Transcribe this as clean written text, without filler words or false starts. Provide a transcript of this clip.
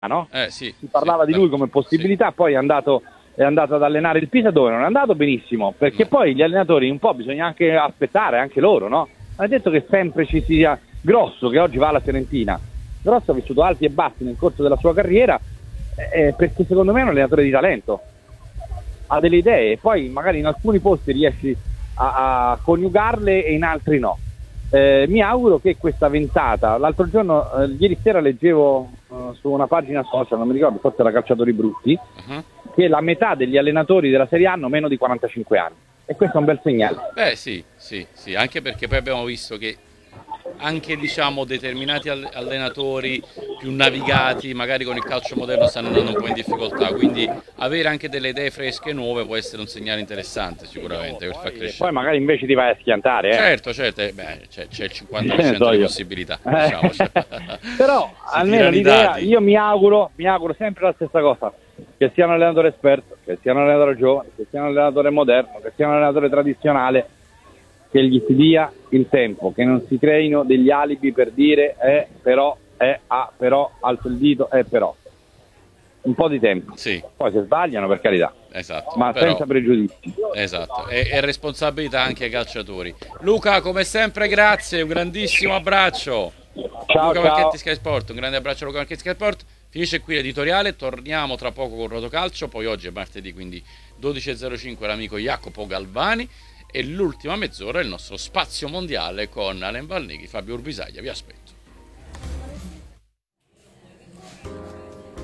no? Sì, Si parlava di lui come possibilità, sì. poi è andato ad allenare il Pisa, dove non è andato benissimo, perché No. poi gli allenatori un po' bisogna anche aspettare, anche loro, no? Non è detto che sempre ci sia Grosso, che oggi va alla Fiorentina. Grosso ha vissuto alti e bassi nel corso della sua carriera, perché secondo me è un allenatore di talento, ha delle idee, poi magari in alcuni posti riesci a coniugarle e in altri no. Mi auguro che questa ventata, l'altro giorno, ieri sera leggevo su una pagina social, non mi ricordo, forse era Calciatori Brutti, che la metà degli allenatori della Serie A hanno meno di 45 anni, e questo è un bel segnale. Beh, sì, sì, sì, anche perché poi abbiamo visto che anche diciamo determinati allenatori più navigati, magari con il calcio moderno, stanno andando un po' in difficoltà, quindi avere anche delle idee fresche e nuove può essere un segnale interessante sicuramente per far Poi crescere. magari invece ti vai a schiantare, Certo, certo, beh, c'è il che ne 50% so di io. possibilità, diciamo. Però Si almeno tirano i l'idea, dadi. io mi auguro sempre la stessa cosa, che sia un allenatore esperto, che sia un allenatore giovane, che sia un allenatore moderno, che sia un allenatore tradizionale, che gli si dia il tempo, che non si creino degli alibi per dire però, però, alzo il dito, però. Un po' di tempo. Sì, Poi se sbagliano, per carità, esatto, ma però senza pregiudizi. esatto, è responsabilità anche ai calciatori. Luca, come sempre, grazie, un grandissimo abbraccio. Ciao, Luca ciao. Marchetti Sky Sport, un grande abbraccio a Luca Marchetti Sky Sport. Finisce qui l'editoriale, torniamo tra poco con Rotocalcio, poi oggi è martedì, quindi 12.05 l'amico Jacopo Galvani e l'ultima mezz'ora è il nostro spazio mondiale con Alain Valneghi, Fabio Urbisaglia, vi aspetto.